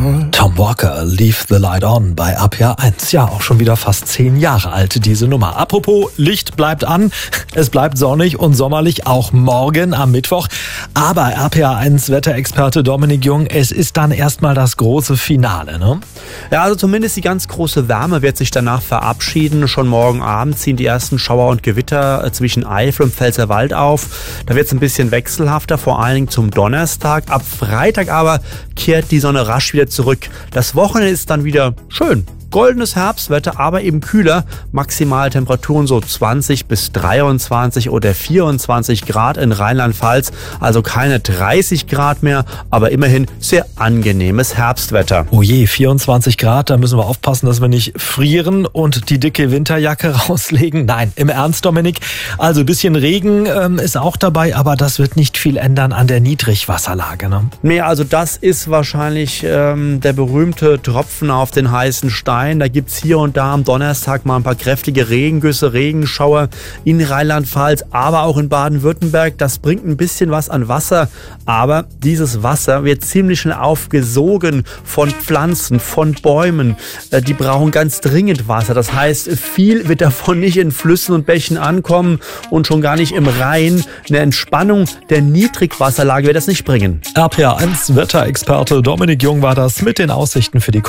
Tom Walker, Leave the Light On bei RPA 1. Ja, auch schon wieder fast 10 Jahre alt, diese Nummer. Apropos, Licht bleibt an. Es bleibt sonnig und sommerlich auch morgen am Mittwoch. Aber RPA 1 Wetterexperte Dominik Jung, es ist dann erstmal das große Finale, ne? Ja, also zumindest die ganz große Wärme wird sich danach verabschieden. Schon morgen Abend ziehen die ersten Schauer und Gewitter zwischen Eifel und Pfälzerwald auf. Da wird es ein bisschen wechselhafter, vor allen Dingen zum Donnerstag. Ab Freitag aber kehrt die Sonne rasch wieder zurück. Das Wochenende ist dann wieder schön. Goldenes Herbstwetter, aber eben kühler. Maximaltemperaturen so 20 bis 23 oder 24 Grad in Rheinland-Pfalz. Also keine 30 Grad mehr, aber immerhin sehr angenehmes Herbstwetter. Oh je, 24 Grad, da müssen wir aufpassen, dass wir nicht frieren und die dicke Winterjacke rauslegen. Nein, im Ernst, Dominik. Also ein bisschen Regen ist auch dabei, aber das wird nicht viel ändern an der Niedrigwasserlage, ne? Nee, also das ist wahrscheinlich der berühmte Tropfen auf den heißen Stein. Da gibt es hier und da am Donnerstag mal ein paar kräftige Regengüsse, Regenschauer in Rheinland-Pfalz, aber auch in Baden-Württemberg. Das bringt ein bisschen was an Wasser, aber dieses Wasser wird ziemlich schnell aufgesogen von Pflanzen, von Bäumen. Die brauchen ganz dringend Wasser. Das heißt, viel wird davon nicht in Flüssen und Bächen ankommen und schon gar nicht im Rhein. Eine Entspannung der Niedrigwasserlage wird das nicht bringen. RPA 1 Wetterexperte Dominik Jung war das mit den Aussichten für die